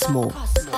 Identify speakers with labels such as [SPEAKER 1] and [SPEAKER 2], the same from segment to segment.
[SPEAKER 1] Cosmo.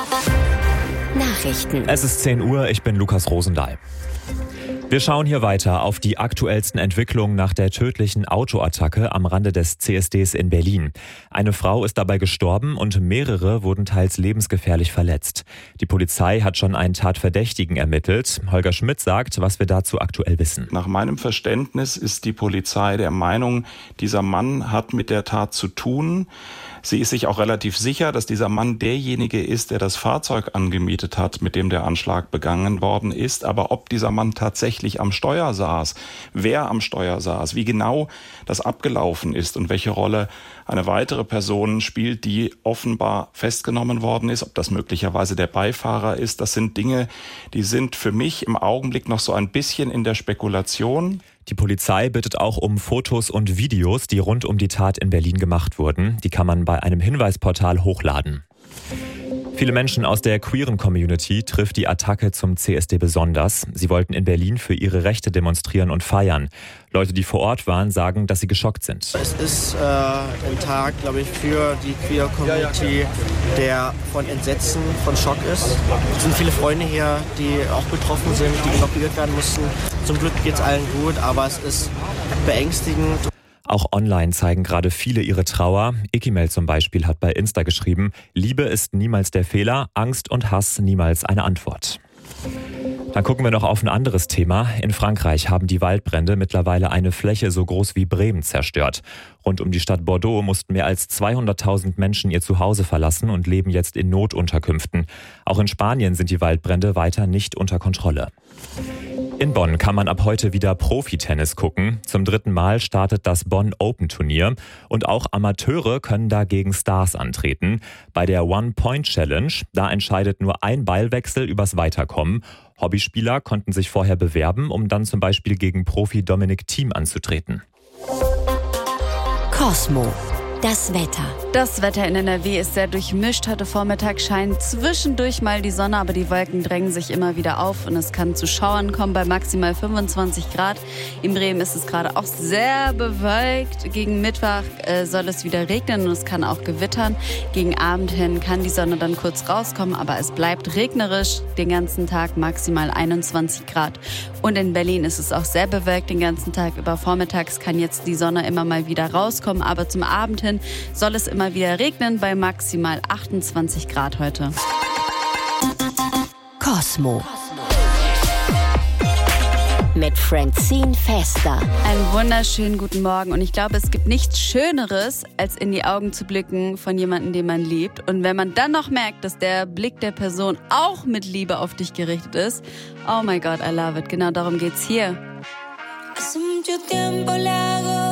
[SPEAKER 1] Nachrichten.
[SPEAKER 2] Es ist 10 Uhr, ich bin Lukas Rosendahl. Wir schauen hier weiter auf die aktuellsten Entwicklungen nach der tödlichen Autoattacke am Rande des CSDs in Berlin. Eine Frau ist dabei gestorben und mehrere wurden teils lebensgefährlich verletzt. Die Polizei hat schon einen Tatverdächtigen ermittelt. Holger Schmidt sagt, was wir dazu aktuell wissen.
[SPEAKER 3] Nach meinem Verständnis ist die Polizei der Meinung, dieser Mann hat mit der Tat zu tun. Sie ist sich auch relativ sicher, dass dieser Mann derjenige ist, der das Fahrzeug angemietet hat, mit dem der Anschlag begangen worden ist. Aber ob dieser Mann tatsächlich am Steuer saß, wer am Steuer saß, wie genau das abgelaufen ist und welche Rolle eine weitere Person spielt, die offenbar festgenommen worden ist, ob das möglicherweise der Beifahrer ist, das sind Dinge, die sind für mich im Augenblick noch so ein bisschen in der Spekulation.
[SPEAKER 2] Die Polizei bittet auch um Fotos und Videos, die rund um die Tat in Berlin gemacht wurden. Die kann man bei einem Hinweisportal hochladen. Viele Menschen aus der queeren Community trifft die Attacke zum CSD besonders. Sie wollten in Berlin für ihre Rechte demonstrieren und feiern. Leute, die vor Ort waren, sagen, dass sie geschockt sind.
[SPEAKER 4] Es ist ein Tag, glaube ich, für die queer Community, der von Entsetzen, von Schock ist. Es sind viele Freunde hier, die auch betroffen sind, die evakuiert werden mussten. Zum Glück geht es allen gut, aber es ist beängstigend.
[SPEAKER 2] Auch online zeigen gerade viele ihre Trauer. Ikimel zum Beispiel hat bei Insta geschrieben, Liebe ist niemals der Fehler, Angst und Hass niemals eine Antwort. Dann gucken wir noch auf ein anderes Thema. In Frankreich haben die Waldbrände mittlerweile eine Fläche so groß wie Bremen zerstört. Rund um die Stadt Bordeaux mussten mehr als 200.000 Menschen ihr Zuhause verlassen und leben jetzt in Notunterkünften. Auch in Spanien sind die Waldbrände weiter nicht unter Kontrolle. In Bonn kann man ab heute wieder Profi-Tennis gucken. Zum 3. Mal startet das Bonn Open Turnier. Und auch Amateure können da gegen Stars antreten. Bei der One-Point-Challenge, da entscheidet nur ein Ballwechsel übers Weiterkommen. Hobbyspieler konnten sich vorher bewerben, um dann zum Beispiel gegen Profi Dominik Thiem anzutreten.
[SPEAKER 1] Cosmo. Das Wetter.
[SPEAKER 5] Das Wetter in NRW ist sehr durchmischt. Heute Vormittag scheint zwischendurch mal die Sonne, aber die Wolken drängen sich immer wieder auf und es kann zu Schauern kommen bei maximal 25 Grad. In Bremen ist es gerade auch sehr bewölkt. Gegen Mittwoch soll es wieder regnen und es kann auch gewittern. Gegen Abend hin kann die Sonne dann kurz rauskommen, aber es bleibt regnerisch den ganzen Tag, maximal 21 Grad. Und in Berlin ist es auch sehr bewölkt den ganzen Tag über. Vormittags kann jetzt die Sonne immer mal wieder rauskommen, aber zum Abend hin soll es immer wieder regnen bei maximal 28 Grad heute.
[SPEAKER 1] Cosmo. Mit Francine Fester.
[SPEAKER 5] Einen wunderschönen guten Morgen und ich glaube, es gibt nichts Schöneres, als in die Augen zu blicken von jemandem, den man liebt. Und wenn man dann noch merkt, dass der Blick der Person auch mit Liebe auf dich gerichtet ist, oh my God, I love it. Genau darum geht's hier.
[SPEAKER 6] Hace mucho tiempo le hago